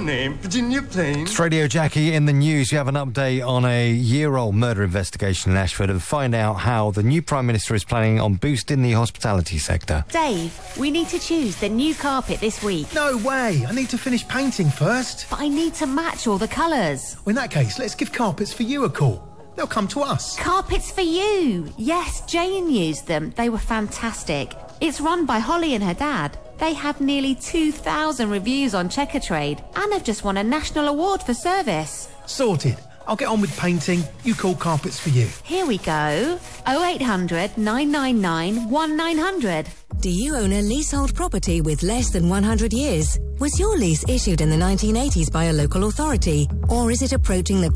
name, Virginia Plain. It's Radio Jackie in the news. You have an update on a year-old murder investigation in Ashford and find out how the new Prime Minister is planning on boosting the hospitality sector. Dave, we need to choose the new carpet this week. No way! I need to finish painting first. But I need to match all the colours. Well, in that case, let's give Carpets for You a call. They'll come to us. Carpets for You! Yes, Jane used them. They were fantastic. It's run by Holly and her dad. They have nearly 2,000 reviews on Checkatrade and have just won a national award for service. Sorted. I'll get on with painting. You call Carpets for You. Here we go. 0800 999 1900. Do you own a leasehold property with less than 100 years? Was your lease issued in the 1980s by a local authority, or is it approaching the